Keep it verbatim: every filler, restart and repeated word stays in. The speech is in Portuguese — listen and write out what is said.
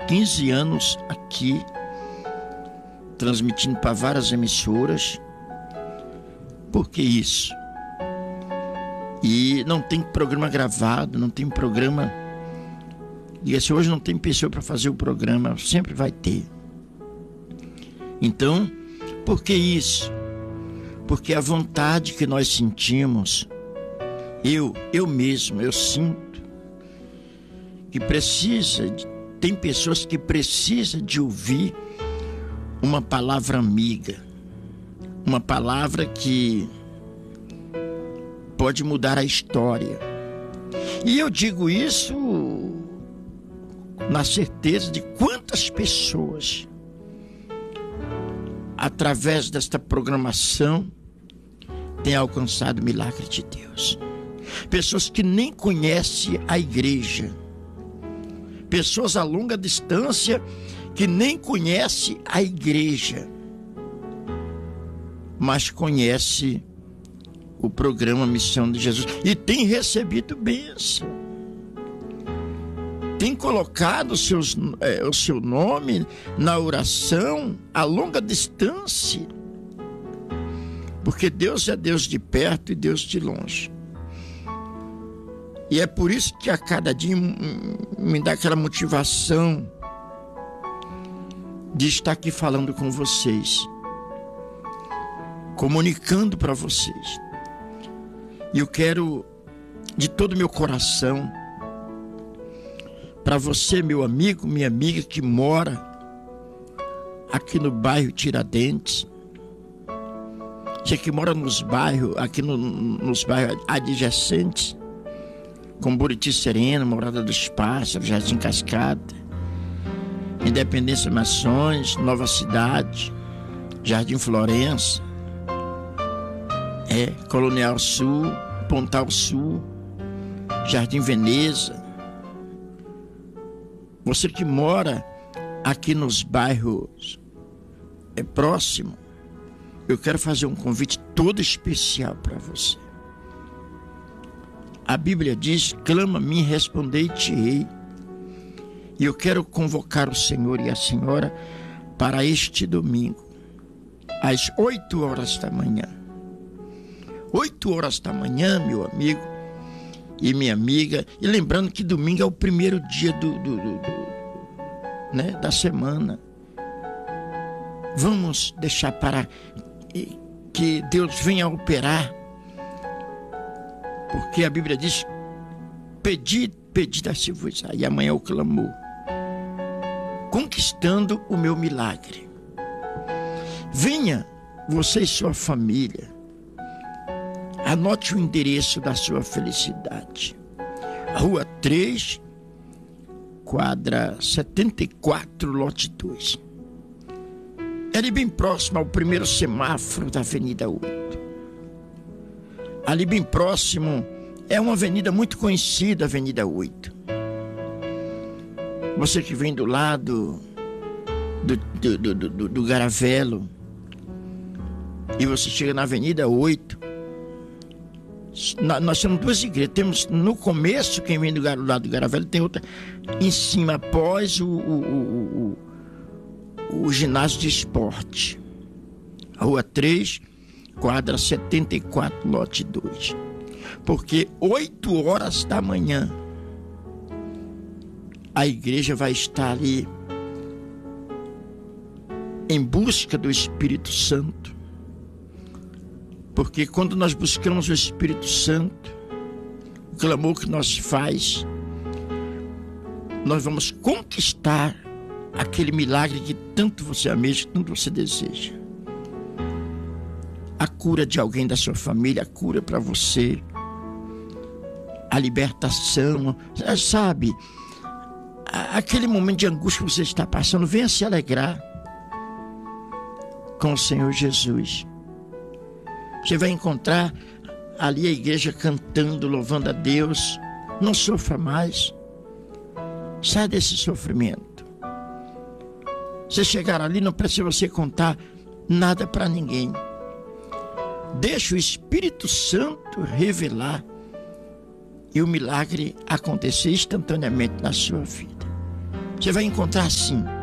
quinze anos aqui, transmitindo para várias emissoras. Por que isso? E não tem programa gravado, não tem programa. E se hoje não tem pessoa para fazer o programa, sempre vai ter. Então, por que isso? Porque a vontade que nós sentimos, eu, eu mesmo, eu sinto que precisa, de, tem pessoas que precisam de ouvir uma palavra amiga, uma palavra que pode mudar a história. E eu digo isso na certeza de quantas pessoas, através desta programação, têm alcançado o milagre de Deus. Pessoas que nem conhecem a igreja, pessoas a longa distância que nem conhecem a igreja, mas conhecem o programa Missão de Jesus e tem recebido bênção, tem colocado seus, é, o seu nome na oração a longa distância, porque Deus é Deus de perto e Deus de longe. E é por isso que a cada dia me dá aquela motivação de estar aqui falando com vocês, comunicando para vocês. E eu quero, de todo o meu coração, para você, meu amigo, minha amiga que mora aqui no bairro Tiradentes, você que mora nos bairros, aqui no, nos bairros adjacentes, como Buriti Sereno, Morada dos Pássaros, Jardim Cascata, Independência Mações, Nova Cidade, Jardim Florença, é, Colonial Sul, Pontal Sul, Jardim Veneza. Você que mora aqui nos bairros é próximo, eu quero fazer um convite todo especial para você. A Bíblia diz: clama a mim, respondei-te-ei. E eu quero convocar o Senhor e a Senhora para este domingo, às oito horas da manhã. oito horas da manhã, meu amigo e minha amiga. E lembrando que domingo é o primeiro dia do, do, do, do, né, da semana. Vamos deixar para que Deus venha operar, porque a Bíblia diz: pedi, pedi, dá-se vos. E amanhã o clamor, conquistando o meu milagre. Venha, você e sua família. Anote o endereço da sua felicidade. Rua três, quadra setenta e quatro, lote dois. É ali bem próximo ao primeiro semáforo da Avenida oito. Ali bem próximo é uma avenida muito conhecida, Avenida oito. Você que vem do lado do, do, do, do, do Garavelo e você chega na Avenida oito, nós temos duas igrejas. Temos no começo, quem vem do lado do Garavelo, tem outra em cima, após o, o, o, o, o ginásio de esporte. Rua três, quadra setenta e quatro, lote dois. Porque oito horas da manhã a igreja vai estar ali em busca do Espírito Santo. Porque quando nós buscamos o Espírito Santo, o clamor que nós faz, nós vamos conquistar aquele milagre que tanto você almeja, que tanto você deseja. A cura de alguém da sua família, a cura para você, a libertação, sabe? Aquele momento de angústia que você está passando, venha se alegrar com o Senhor Jesus. Você vai encontrar ali a igreja cantando, louvando a Deus. Não sofra mais. Sai desse sofrimento. Você chegar ali, não precisa você contar nada para ninguém. Deixa o Espírito Santo revelar e o milagre acontecer instantaneamente na sua vida. Você vai encontrar assim: